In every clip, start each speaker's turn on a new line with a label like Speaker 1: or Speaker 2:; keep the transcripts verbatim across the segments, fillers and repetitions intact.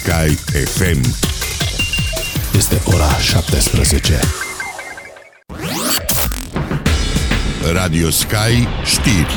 Speaker 1: Sky F M.
Speaker 2: Este ora șaptesprezece.
Speaker 1: Radio Sky știri.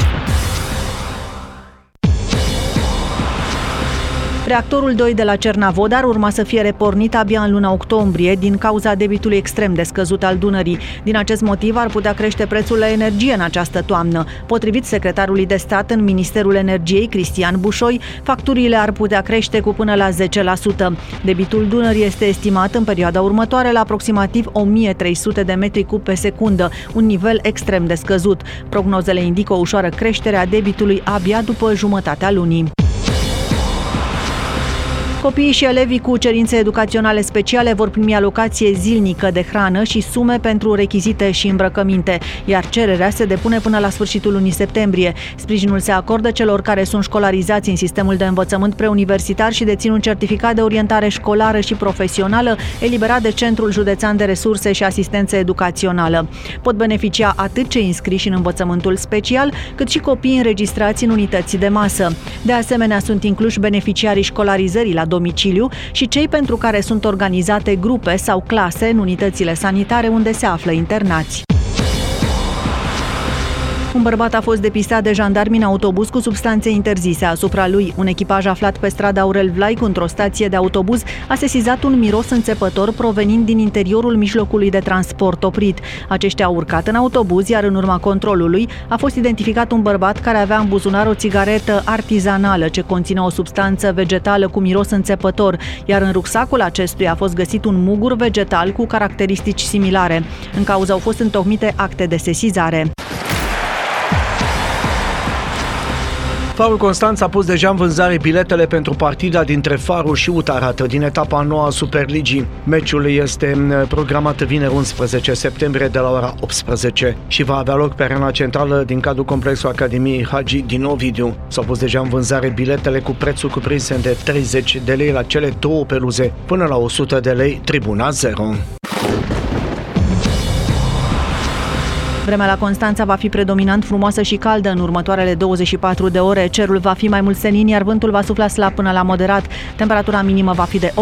Speaker 3: Reactorul doi de la Cernavodă ar urma să fie repornit abia în luna octombrie din cauza debitului extrem de scăzut al Dunării. Din acest motiv ar putea crește prețul la energie în această toamnă. Potrivit secretarului de stat în Ministerul Energiei, Cristian Bușoi, facturile ar putea crește cu până la zece la sută. Debitul Dunării este estimat în perioada următoare la aproximativ o mie trei sute de metri cub pe secundă, un nivel extrem de scăzut. Prognozele indică o ușoară creștere a debitului abia după jumătatea lunii. Copiii și elevii cu cerințe educaționale speciale vor primi alocație zilnică de hrană și sume pentru rechizite și îmbrăcăminte, iar cererea se depune până la sfârșitul lunii septembrie. Sprijinul se acordă celor care sunt școlarizați în sistemul de învățământ preuniversitar și dețin un certificat de orientare școlară și profesională eliberat de Centrul Județean de Resurse și Asistență Educațională. Pot beneficia atât cei înscriși în învățământul special, cât și copiii înregistrați în unități de masă. De asemenea, sunt incluși beneficiarii școlarizării la domiciliu și cei pentru care sunt organizate grupe sau clase în unitățile sanitare unde se află internați. Un bărbat a fost depistat de jandarmi în autobuz cu substanțe interzise asupra lui. Un echipaj aflat pe strada Aurel Vlaicu, într-o stație de autobuz, a sesizat un miros înțepător provenind din interiorul mijlocului de transport oprit. Aceștia au urcat în autobuz, iar în urma controlului a fost identificat un bărbat care avea în buzunar o țigaretă artizanală ce conține o substanță vegetală cu miros înțepător, iar în rucsacul acestuia a fost găsit un mugur vegetal cu caracteristici similare. În cauză au fost întocmite acte de sesizare.
Speaker 4: Farul Constanța a pus deja în vânzare biletele pentru partida dintre Farul și Utarată din etapa nouă a Superligii. Meciul este programat vineri unsprezece septembrie de la ora optsprezece și va avea loc pe arena centrală din cadrul complexului Academiei Hagi din Ovidiu. S-au pus deja în vânzare biletele cu prețuri cuprinse de treizeci de lei la cele două peluze până la o sută de lei tribuna zero.
Speaker 3: Vremea la Constanța va fi predominant frumoasă și caldă în următoarele douăzeci și patru de ore. Cerul va fi mai mult senin, iar vântul va sufla slab până la moderat. Temperatura minimă va fi de